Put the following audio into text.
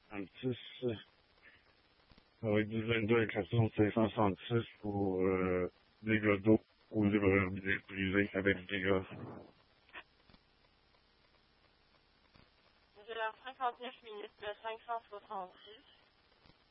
un plus avec du 22 avec la sonde 566 pour dégâts d'eau ou libre brisé avec dégâts. J'ai l'heure 59 minutes, le 566.